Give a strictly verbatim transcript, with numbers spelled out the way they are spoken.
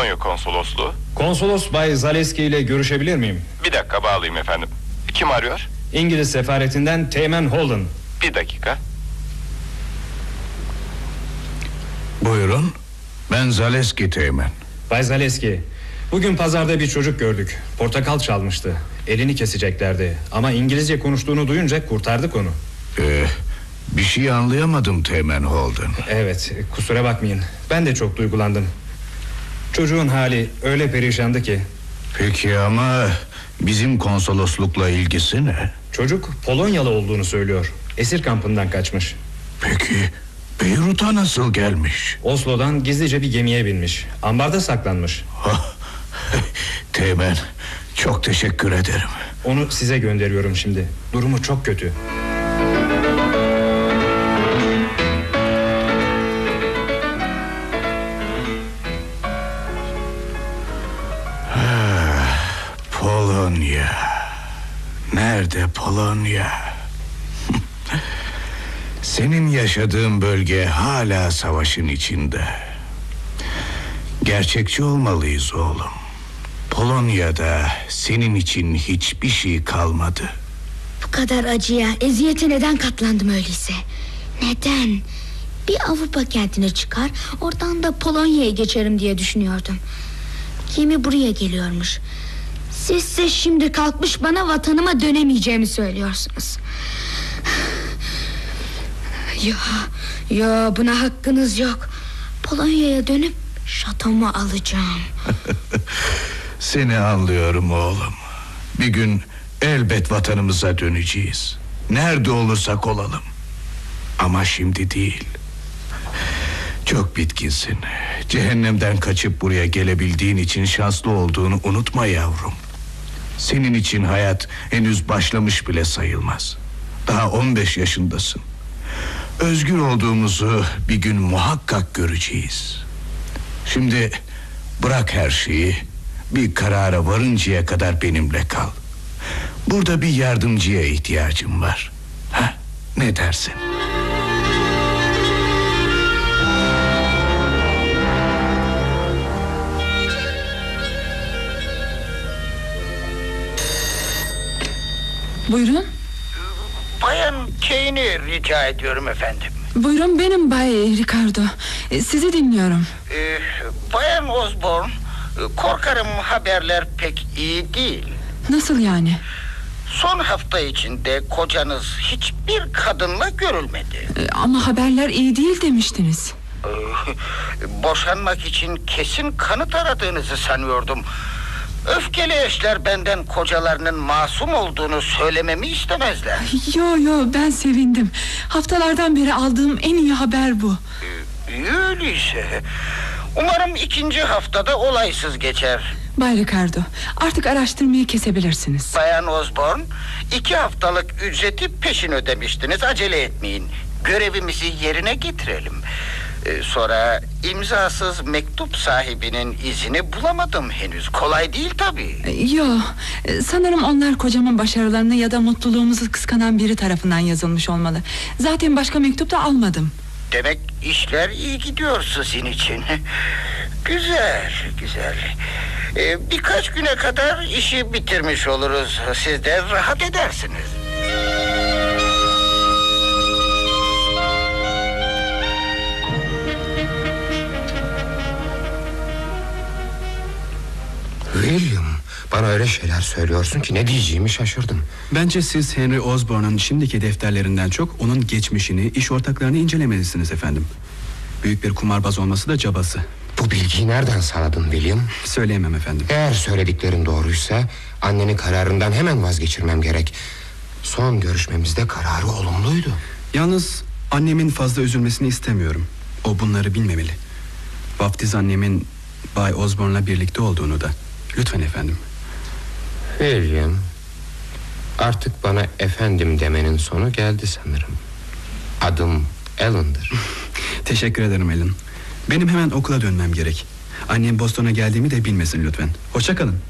Polonya konsolosluğu. Konsolos Bay Zaleski ile görüşebilir miyim? Bir dakika, bağlayayım efendim. Kim arıyor? İngiliz sefaretinden Teğmen Holden. Bir dakika. Buyurun. Ben Zaleski Teğmen. Bay Zaleski, bugün pazarda bir çocuk gördük. Portakal çalmıştı. Elini keseceklerdi. Ama İngilizce konuştuğunu duyunca kurtardık onu. Ee, bir şey anlayamadım Teğmen Holden. Evet, kusura bakmayın. Ben de çok duygulandım. Çocuğun hali öyle perişandı ki. Peki ama bizim konsoloslukla ilgisi ne? Çocuk Polonyalı olduğunu söylüyor. Esir kampından kaçmış. Peki Beyrut'a nasıl gelmiş? Oslo'dan gizlice bir gemiye binmiş. Ambarda saklanmış. Teğmen, çok teşekkür ederim. Onu size gönderiyorum şimdi. Durumu çok kötü. Polonya. Nerede Polonya? Senin yaşadığın bölge hala savaşın içinde. Gerçekçi olmalıyız oğlum. Polonya'da senin için hiçbir şey kalmadı. Bu kadar acıya, eziyete neden katlandım öyleyse? Neden? Bir Avrupa kentine çıkar, oradan da Polonya'ya geçerim diye düşünüyordum. Gemi buraya geliyormuş. Sizse şimdi kalkmış bana vatanıma dönemeyeceğimi söylüyorsunuz. Ya, ya buna hakkınız yok. Polonya'ya dönüp şatomu alacağım. Seni anlıyorum oğlum. Bir gün elbet vatanımıza döneceğiz. Nerede olursak olalım. Ama şimdi değil. Çok bitkinsin. Cehennemden kaçıp buraya gelebildiğin için şanslı olduğunu unutma yavrum. Senin için hayat henüz başlamış bile sayılmaz. Daha on beş yaşındasın. Özgür olduğumuzu bir gün muhakkak göreceğiz. Şimdi bırak her şeyi, bir karara varıncaya kadar benimle kal. Burada bir yardımcıya ihtiyacım var. Ha, ne dersin? Buyurun. Bayan Kane'i rica ediyorum efendim. Buyurun, benim Bay Ricardo. Sizi dinliyorum. Ee, Bayan Osborne, korkarım haberler pek iyi değil. Nasıl yani? Son hafta içinde kocanız hiçbir kadınla görülmedi. Ama haberler iyi değil demiştiniz. Ee, boşanmak için kesin kanıt aradığınızı sanıyordum. Öfkeli eşler benden kocalarının masum olduğunu söylememi istemezler. Yo yo, ben sevindim. Haftalardan beri aldığım en iyi haber bu. Ee, öyleyse umarım ikinci haftada olaysız geçer. Bay Ricardo, artık araştırmayı kesebilirsiniz. Bayan Osborne, iki haftalık ücreti peşin ödemiştiniz. Acele etmeyin. Görevimizi yerine getirelim. Ee, sonra imzasız mektup sahibinin izini bulamadım henüz. Kolay değil tabii. Yo, sanırım onlar kocamın başarılarını ya da mutluluğumuzu kıskanan biri tarafından yazılmış olmalı. Zaten başka mektup da almadım. Demek işler iyi gidiyor sizin için. Güzel, güzel. Ee, birkaç güne kadar işi bitirmiş oluruz. Siz de rahat edersiniz. William, bana öyle şeyler söylüyorsun ki ne diyeceğimi şaşırdım. Bence siz Henry Osborne'un şimdiki defterlerinden çok onun geçmişini, iş ortaklarını incelemelisiniz efendim. Büyük bir kumarbaz olması da cabası. Bu bilgiyi nereden sağladın William? Söyleyemem efendim. Eğer söylediklerin doğruysa annenin kararından hemen vazgeçirmem gerek. Son görüşmemizde kararı olumluydu. Yalnız annemin fazla üzülmesini istemiyorum. O bunları bilmemeli. Vaftiz annemin Bay Osborne'la birlikte olduğunu da. Lütfen efendim. William, artık bana efendim demenin sonu geldi sanırım. Adım Alan'dır. Teşekkür ederim Alan. Benim hemen okula dönmem gerek. Annem Boston'a geldiğimi de bilmesin lütfen. Hoşça kalın.